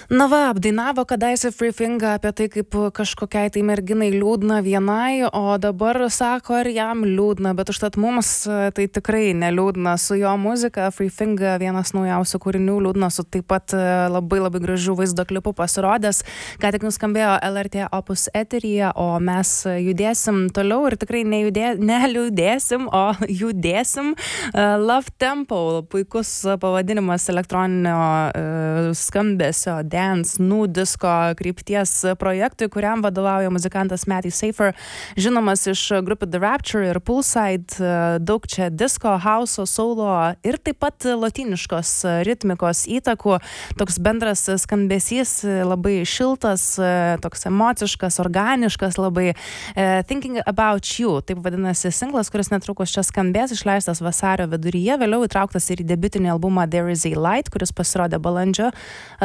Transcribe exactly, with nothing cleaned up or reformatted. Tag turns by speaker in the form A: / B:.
A: Na va, apdainavo kadaise Free Finger apie tai, kaip kažkokiai tai merginai liūdna vienai, o dabar sako, ar jam liūdna, bet užtat mums tai tikrai neliūdna su jo muzika. Free Finger vienas naujausių kūrinių, liūdna su taip pat labai labai gražiu vaizdo klipu pasirodęs. Ką tik nuskambėjo L R T Opus eteryje, o mes judėsim toliau ir tikrai nejudė, neliūdėsim, o judėsim. Love Tempo, puikus pavadinimas elektroninio uh, skambesio dance, nu disko krypties projektui, kuriam vadovauja muzikantas Matty Safer, žinomas iš grupių The Rapture ir Poolside, daug čia disko, house'o, soulo ir taip pat lotyniškos ritmikos įtakų. Toks bendras skambesys, labai šiltas, toks emociškas, organiškas, labai uh, Thinking About You, taip vadinasi singlas, kuris netrukus čia skambės, išleistas vasario viduryje, vėliau įtrauktas ir į debiutinį albumą There Is A Light, kuris pasirodė balandžio